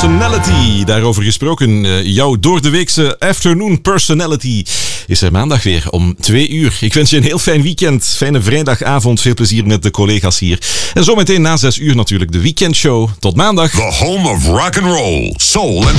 Personality. Daarover gesproken, jouw doordeweekse afternoon personality is er maandag weer om 2:00. Ik wens je een heel fijn weekend, fijne vrijdagavond, veel plezier met de collega's hier. En zometeen na 6:00 natuurlijk de weekendshow. Tot maandag. The home of rock and roll, soul and